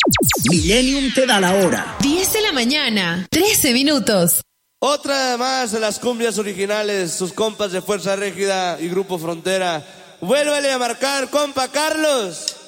Millennium te da la hora. 10 de la mañana, 13 minutos. Otra más de las cumbias originales, sus compas de Fuerza Régida y Grupo Frontera. Vuélvele a marcar, compa Carlos.